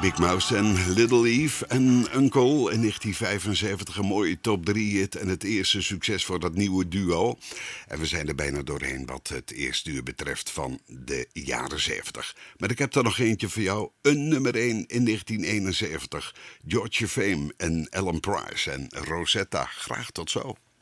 Big Mouse en Little Eve en Uncle in 1975 een mooie top 3 hit en het eerste succes voor dat nieuwe duo. En we zijn er bijna doorheen wat het eerste uur betreft van de jaren 70. Maar ik heb er nog eentje voor jou, een nummer 1 in 1971. George Fame en Alan Price en Rosetta. Graag tot zo.